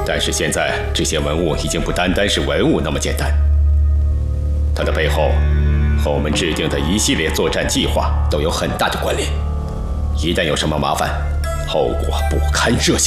但是现在这些文物已经不单单是文物那么简单，它的背后和我们制定的一系列作战计划都有很大的关联。一旦有什么麻烦，后果不堪设想。